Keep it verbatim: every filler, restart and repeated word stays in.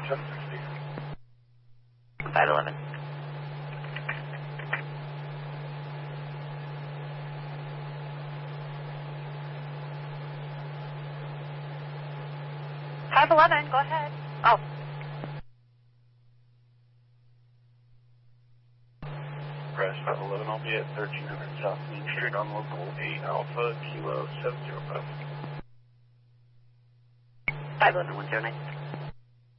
seven sixty. five eleven. five eleven, go ahead. Oh. Press five eleven, I'll be at thirteen hundred South Main Street on local eight Alpha Kilo seven zero five. five eleven, one zero nine.